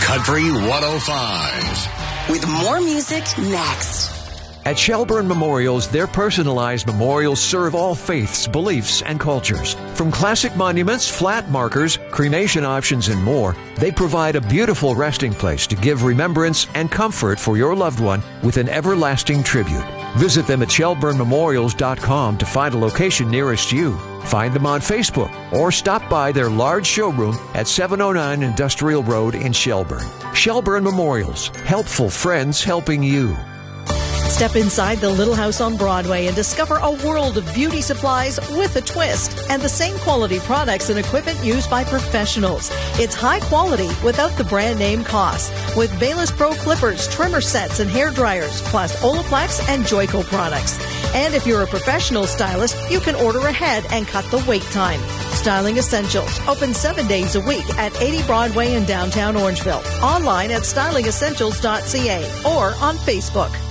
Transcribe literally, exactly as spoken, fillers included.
Country one oh five. With more music next. At Shelburne Memorials, their personalized memorials serve all faiths, beliefs, and cultures. From classic monuments, flat markers, cremation options, and more, they provide a beautiful resting place to give remembrance and comfort for your loved one with an everlasting tribute. Visit them at shelburne memorials dot com to find a location nearest you. Find them on Facebook or stop by their large showroom at seven oh nine Industrial Road in Shelburne. Shelburne Memorials, helpful friends helping you. Step inside the Little House on Broadway and discover a world of beauty supplies with a twist and the same quality products and equipment used by professionals. It's high quality without the brand name cost with Bayless Pro clippers, trimmer sets, and hair dryers, plus Olaplex and Joico products. And if you're a professional stylist, you can order ahead and cut the wait time. Styling Essentials, open seven days a week at eighty Broadway in downtown Orangeville. Online at styling essentials dot c a or on Facebook.